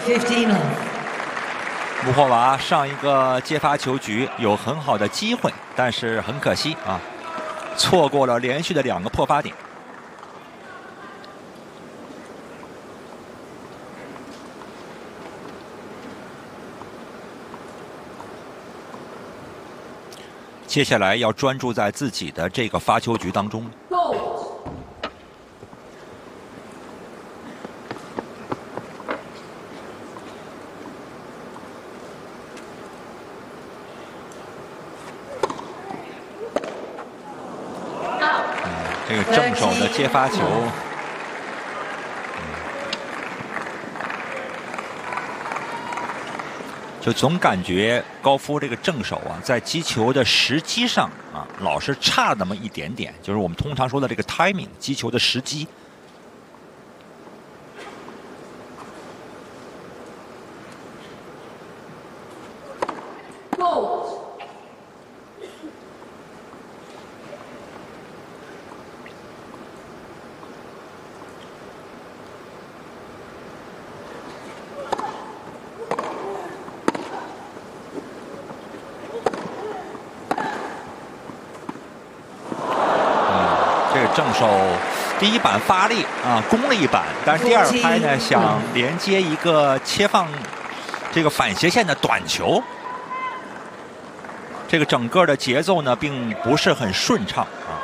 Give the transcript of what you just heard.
15 love。 穆霍娃上一个接发球局有很好的机会，但是很可惜啊，错过了连续的2个破发点。接下来要专注在自己的这个发球局当中。这个正手的接发球，就总感觉高夫这个正手啊，在击球的时机上啊，老是差那么一点点，就是我们通常说的这个 timing， 击球的时机。正手第一板发力啊，攻了一板，但是第2拍呢，想连接一个切放这个反斜线的短球，这个整个的节奏呢并不是很顺畅啊。